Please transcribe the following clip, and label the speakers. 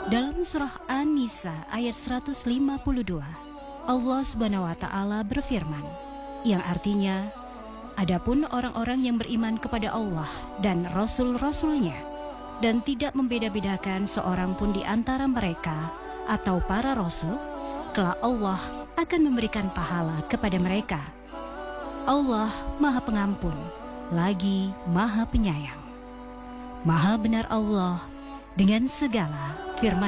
Speaker 1: Dalam surah An-Nisa ayat 152, Allah Subhanahu wa taala berfirman, yang artinya, adapun orang-orang yang beriman kepada Allah dan Rasul-Rasulnya dan tidak membeda-bedakan seorang pun di antara mereka atau para Rasul, kelak Allah akan memberikan pahala kepada mereka. Allah Maha Pengampun, lagi Maha Penyayang. Maha benar Allah dengan segala firman.